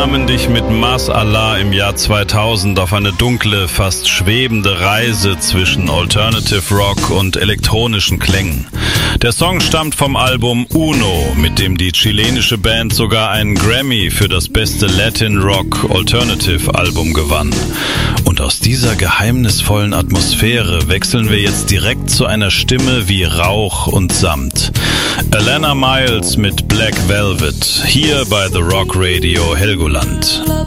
nahmen dich mit Mas Allah im Jahr 2000 auf eine dunkle, fast schwebende Reise zwischen Alternative Rock und elektronischen Klängen. Der Song stammt vom Album Uno, mit dem die chilenische Band sogar einen Grammy für das beste Latin Rock Alternative Album gewann. Und aus dieser geheimnisvollen Atmosphäre wechseln wir jetzt direkt zu einer Stimme wie Rauch und Samt. Alana Miles mit Black Velvet, hier bei The Rock Radio Helgoland.